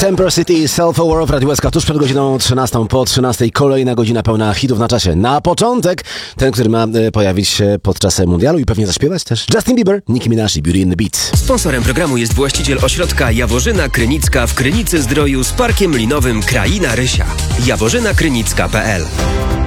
Temper City, Self-Aware w Radiu SK tuż przed godziną 13, po 13. Kolejna godzina pełna hitów na czasie. Na początek ten, który ma pojawić się podczas mundialu i pewnie zaśpiewać też. Justin Bieber, Nicki Minaj i Beauty in the Beat. Sponsorem programu jest właściciel ośrodka Jaworzyna Krynicka w Krynicy Zdroju z Parkiem Linowym Kraina Rysia. jaworzynakrynicka.pl